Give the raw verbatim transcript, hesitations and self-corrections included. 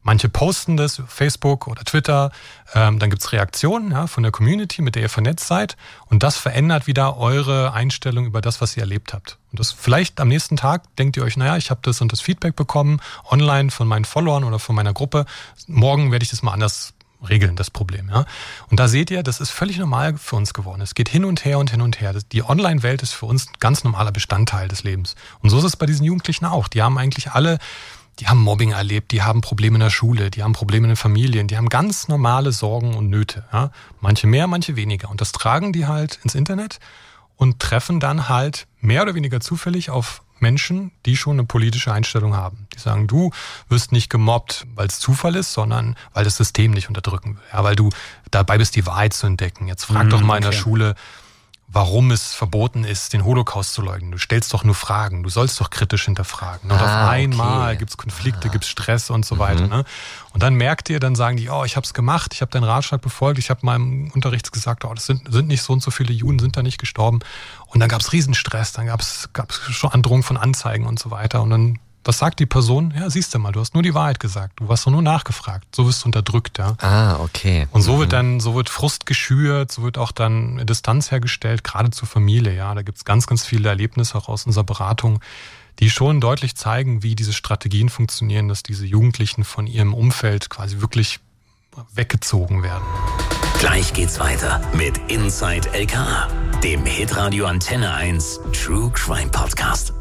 Manche posten das, Facebook oder Twitter, ähm, dann gibt's Reaktionen ja, von der Community, mit der ihr vernetzt seid und das verändert wieder eure Einstellung über das, was ihr erlebt habt. Und das vielleicht am nächsten Tag denkt ihr euch, naja, ich habe das und das Feedback bekommen, online von meinen Followern oder von meiner Gruppe, morgen werde ich das mal anders regeln, das Problem. Ja. Und da seht ihr, das ist völlig normal für uns geworden. Es geht hin und her und hin und her. Die Online-Welt ist für uns ein ganz normaler Bestandteil des Lebens. Und so ist es bei diesen Jugendlichen auch. Die haben eigentlich alle Die haben Mobbing erlebt, die haben Probleme in der Schule, die haben Probleme in den Familien, die haben ganz normale Sorgen und Nöte. Ja? Manche mehr, manche weniger. Und das tragen die halt ins Internet und treffen dann halt mehr oder weniger zufällig auf Menschen, die schon eine politische Einstellung haben. Die sagen, du wirst nicht gemobbt, weil es Zufall ist, sondern weil das System nicht unterdrücken will. Ja, weil du dabei bist, die Wahrheit zu entdecken. Jetzt frag mm, doch mal okay. in der Schule, warum es verboten ist, den Holocaust zu leugnen. Du stellst doch nur Fragen, du sollst doch kritisch hinterfragen. Und ah, auf einmal okay. gibt's Konflikte, ah. gibt's Stress und so weiter. Mhm. Ne? Und dann merkt ihr, dann sagen die, oh, ich hab's gemacht, ich habe deinen Ratschlag befolgt, ich habe meinem Unterricht gesagt, oh, das sind, sind nicht so und so viele Juden, sind da nicht gestorben. Und dann gab's Riesenstress, dann gab's, gab's schon Androhung von Anzeigen und so weiter. Und dann, was sagt die Person? Ja, siehst du mal, du hast nur die Wahrheit gesagt. Du hast doch nur nachgefragt. So wirst du unterdrückt, ja. Ah, okay. Und so mhm. wird dann, so wird Frust geschürt, so wird auch dann Distanz hergestellt, gerade zur Familie, ja. Da gibt's ganz, ganz viele Erlebnisse auch aus unserer Beratung, die schon deutlich zeigen, wie diese Strategien funktionieren, dass diese Jugendlichen von ihrem Umfeld quasi wirklich weggezogen werden. Gleich geht's weiter mit Inside L K A, dem Hitradio Antenne eins True Crime Podcast.